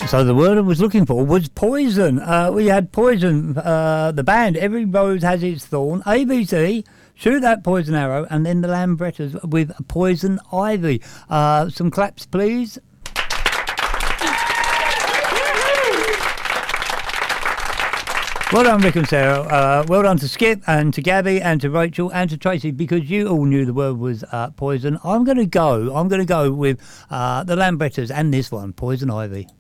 So the word I was looking for was poison. We had poison, the band, Every Rose Has Its Thorn, ABC, Shoot That Poison Arrow, and then the Lambrettas with Poison Ivy. Some claps, please. Well done, Rick and Sarah. Well done to Skip and to Gabby and to Rachel and to Tracy, because you all knew the word was poison. I'm going to go with the Lambrettas and this one, Poison Ivy.